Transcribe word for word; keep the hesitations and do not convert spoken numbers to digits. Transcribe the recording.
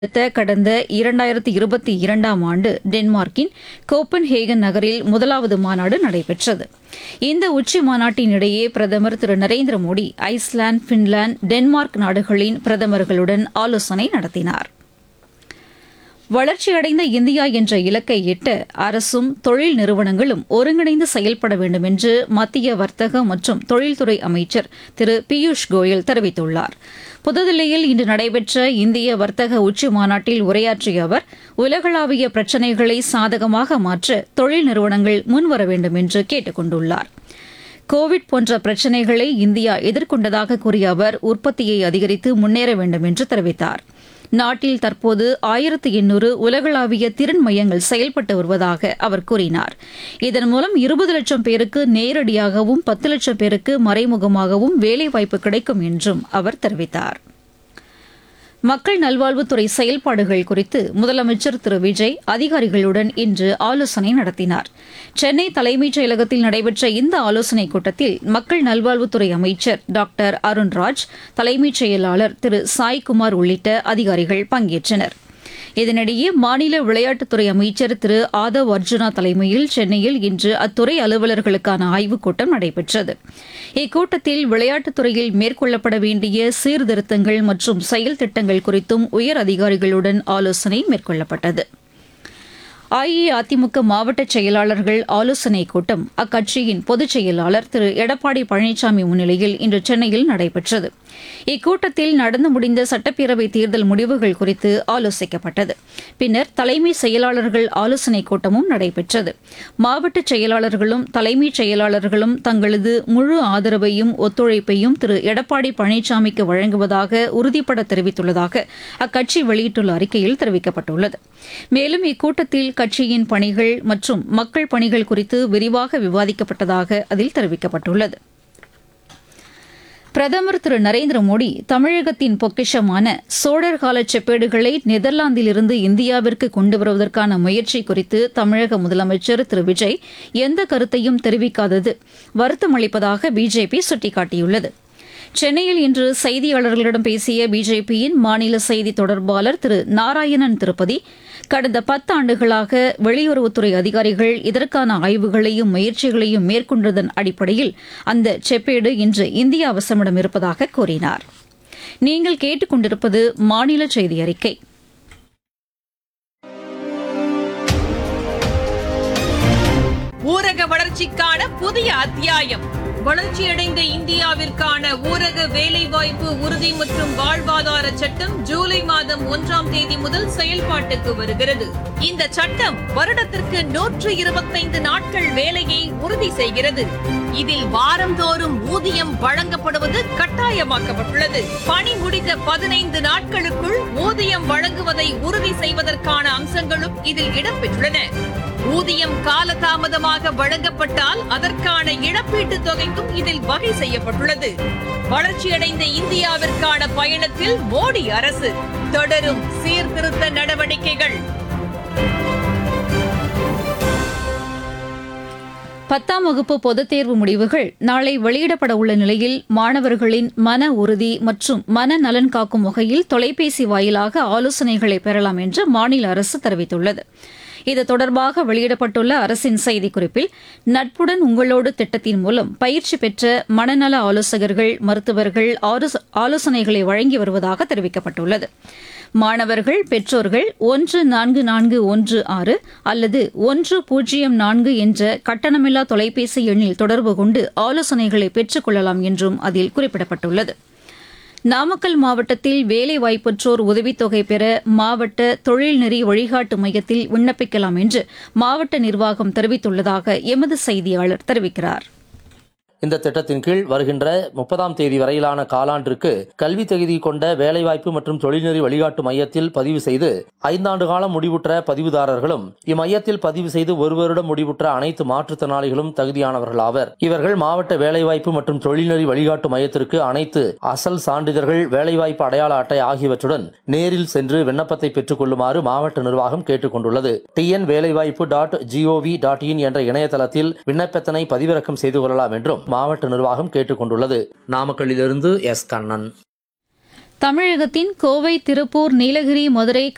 அடுத்த கடந்த இரண்டாயிரத்தி இருபத்தி இரண்டாம் ஆண்டு டென்மார்க்கின் கோப்பன்ஹேகன் நகரில் முதலாவது மாநாடு நடைபெற்றது. இந்த உச்சி மாநாட்டின் இடையே பிரதமர் திரு Narendra Modi Iceland, Finland, Denmark நாடுகளின் பிரதமர்களுடன் ஆலோசனை நடத்தினார். வளர்ச்சியடைந்த இந்தியா என்ற இலக்கை எட்ட அரசும் தொழில் நிறுவனங்களும் ஒருங்கிணைந்து செயல்பட வேண்டும் என்று மத்திய வர்த்தக மற்றும் தொழில்துறை அமைச்சர் திரு பியூஷ் கோயல் தெரிவித்துள்ளார். புதுதில்லியில் இன்று நடைபெற்ற இந்திய வர்த்தக உச்சி மாநாட்டில் உரையாற்றிய அவர், உலகளாவிய பிரச்சினைகளை சாதகமாக மாற்ற தொழில் நிறுவனங்கள் முன்வர வேண்டும் என்று கேட்டுக் கொண்டுள்ளார். கோவிட் போன்ற பிரச்சினைகளை இந்தியா எதிர்கொண்டதாக கூறிய அவர், உற்பத்தியை அதிகரித்து முன்னேற வேண்டும் என்று தெரிவித்தார். நாட்டில் தற்போது ஆயிரத்து எண்ணூறு உலகளாவிய திறன் மையங்கள் செயல்பட்டு வருவதாக அவர் கூறினார். இதன் மூலம் இருபது லட்சம் பேருக்கு நேரடியாகவும் பத்து லட்சம் பேருக்கு மறைமுகமாகவும் வேலைவாய்ப்பு கிடைக்கும் என்றும் அவர் தெரிவித்தார். மக்கள் நல்வாழ்வுத்துறை செயல்பாடுகள் குறித்து முதலமைச்சர் திரு விஜய் அதிகாரிகளுடன் இன்று ஆலோசனை நடத்தினார். சென்னை தலைமைச் செயலகத்தில் நடைபெற்ற இந்த ஆலோசனைக் கூட்டத்தில் மக்கள் நல்வாழ்வுத்துறை அமைச்சர் டாக்டர் அருண்ராஜ், தலைமைச் செயலாளர் திரு சாய்குமார் உள்ளிட்ட அதிகாரிகள் பங்கேற்றனர். இதனிடையே மாநில விளையாட்டுத்துறை அமைச்சர் திரு ஆதவ் அர்ஜுனா தலைமையில் சென்னையில் இன்று அத்துறை அலுவலர்களுக்கான ஆய்வுக் கூட்டம் நடைபெற்றது. இக்கூட்டத்தில் விளையாட்டுத்துறையில் மேற்கொள்ளப்பட வேண்டிய சீர்திருத்தங்கள் மற்றும் செயல் திட்டங்கள் குறித்தும் உயர் அதிகாரிகளுடன் ஆலோசனை மேற்கொள்ளப்பட்டது. அஇஅதிமுக மாவட்ட செயலாளர்கள் ஆலோசனைக் கூட்டம் அக்கட்சியின் பொதுச் செயலாளர் திரு எடப்பாடி பழனிசாமி முன்னிலையில் இன்று சென்னையில் நடைபெற்றது. இக்கூட்டத்தில் நடந்து முடிந்த சட்டப்பேரவைத் தேர்தல் முடிவுகள் குறித்து ஆலோசிக்கப்பட்டது. பின்னர் தலைமை செயலாளர்கள் ஆலோசனைக் கூட்டமும் நடைபெற்றது. மாவட்ட செயலாளர்களும் தலைமைச் செயலாளர்களும் தங்களது முழு ஆதரவையும் ஒத்துழைப்பையும் திரு எடப்பாடி பழனிசாமிக்கு வழங்குவதாக உறுதிபட தெரிவித்துள்ளதாக அக்கட்சி வெளியிட்டுள்ள அறிக்கையில் தெரிவிக்கப்பட்டுள்ளது. மேலும் இக்கூட்டத்தில் கட்சியின் பணிகள் மற்றும் மக்கள் பணிகள் குறித்து விரிவாக விவாதிக்கப்பட்டதாக அதில் தெரிவிக்கப்பட்டுள்ளது. பிரதமர் திரு நரேந்திர மோடி தமிழகத்தின் பொக்கிஷமான சோழர் கால செப்பேடுகளை நெதர்லாந்திலிருந்து இந்தியாவிற்கு கொண்டு வருவதற்கான முயற்சி குறித்து தமிழக முதலமைச்சர் திரு விஜய் எந்த கருத்தையும் தெரிவிக்காதது வருத்தமளிப்பதாக பிஜேபி சுட்டிக்காட்டியுள்ளது. சென்னையில் இன்று செய்தியாளர்களிடம் பேசிய பிஜேபியின் மாநில செய்தி தொடர்பாளர் திரு நாராயணன் திருப்பதி, கடந்த பத்தாண்டுகளாக வெளியுறவுத்துறை அதிகாரிகள் இதற்கான ஆய்வுகளையும் முயற்சிகளையும் மேற்கொண்டதன் அடிப்படையில் அந்த செப்பேடு இன்று இந்தியா வசமிடம் இருப்பதாக கூறினார். நீங்கள் கேட்டுக் கொண்டிருப்பது மாநில செய்தி அறிக்கை. ஊரக வளர்ச்சிக்கான புதிய அத்தியாயம். வளர்ச்சியடைந்த இந்தியாவிற்கான ஊரக வேலைவாய்ப்பு உறுதி மற்றும் வாழ்வாதார சட்டம் ஜூலை மாதம் ஒன்றாம் தேதி முதல் செயல்பாட்டுக்கு வருகிறது. இந்த சட்டம் வருடத்திற்கு நூற்று இருபத்தைந்து நாட்கள் வேலையை உறுதி செய்கிறது. இதில் வாரந்தோறும் ஊதியம் வழங்கப்படுவது கட்டாயமாக்கப்பட்டுள்ளது. பணி முடிந்த பதினைந்து நாட்களுக்குள் ஊதியம் வழங்குவதை உறுதி செய்வதற்கான அம்சங்களும் இதில் இடம்பெற்றுள்ளன. ஊதியம் காலதாமதமாக வழங்கப்பட்டால் அதற்கான இழப்பீட்டுத் தொகைக்கும் இதில் வகை செய்யப்பட்டுள்ளது. வளர்ச்சியடைந்த இந்தியாவிற்கான பயணத்தில் மோடி அரசு தொடரும் சீர்திருத்த நடவடிக்கைகள். பத்தாம் வகுப்பு பொதுத் தேர்வு முடிவுகள் நாளை வெளியிடப்பட உள்ள நிலையில் மாணவர்களின் மன உறுதி மற்றும் மனநலன் காக்கும் வகையில் தொலைபேசி வாயிலாக ஆலோசனைகளை பெறலாம் என்று மாநில அரசு தெரிவித்துள்ளது. இது தொடர்பாக வெளியிடப்பட்டுள்ள அரசின் செய்திக்குறிப்பில், நட்புடன் உங்களோடு திட்டத்தின் மூலம் பயிற்சி பெற்ற மனநல ஆலோசகர்கள், மருத்துவர்கள் ஆலோசனைகளை வழங்கி வருவதாக தெரிவிக்கப்பட்டுள்ளது. மாணவர்கள், பெற்றோர்கள் ஒன்று நான்கு நான்கு ஒன்று ஆறு அல்லது ஒன்று பூஜ்ஜியம் நான்கு என்ற கட்டணமில்லா தொலைபேசி எண்ணில் தொடர்பு கொண்டு ஆலோசனைகளை பெற்றுக் கொள்ளலாம் என்றும் அதில் குறிப்பிடப்பட்டுள்ளது. நாமக்கல் மாவட்டத்தில் வேலைவாய்ப்பற்றோர் உதவித்தொகை பெற மாவட்ட தொழில்நெறி வழிகாட்டு மையத்தில் விண்ணப்பிக்கலாம் என்று மாவட்ட நிர்வாகம் தெரிவித்துள்ளதாக எமது செய்தியாளர் தெரிவிக்கிறார். இந்த திட்டத்தின் கீழ் வருகின்ற முப்பதாம் தேதி வரையிலான காலாண்டிற்கு கல்வி தகுதி கொண்ட வேலைவாய்ப்பு மற்றும் தொழில்நெறி வழிகாட்டு மையத்தில் பதிவு செய்து ஐந்தாண்டு காலம் முடிவுற்ற பதிவுதாரர்களும் இம்மையத்தில் பதிவு செய்து ஒரு வருடம் முடிவுற்ற அனைத்து மாற்றுத்திறனாளிகளும் தகுதியானவர்கள் ஆவர். இவர்கள் மாவட்ட வேலைவாய்ப்பு மற்றும் தொழில்நெறி வழிகாட்டு மையத்திற்கு அனைத்து அசல் சான்றிதழ்கள், வேலைவாய்ப்பு அடையாள அட்டை ஆகியவற்றுடன் நேரில் சென்று விண்ணப்பத்தை பெற்றுக் கொள்ளுமாறு மாவட்ட நிர்வாகம் கேட்டுக் கொண்டுள்ளது. டிஎன் வேலைவாய்ப்பு டாட் ஜிஓவி டாட் இன் என்ற இணையதளத்தில் விண்ணப்பத்தினை பதிவிறக்கம் செய்து கொள்ளலாம் என்றும் மாவட்ட நிர்வாகம் கேட்டுக் கொண்டுள்ளது. நாமக்கல்லிலிருந்து எஸ் கண்ணன். தமிழகத்தின் கோவை, திருப்பூர், நீலகிரி, மதுரை,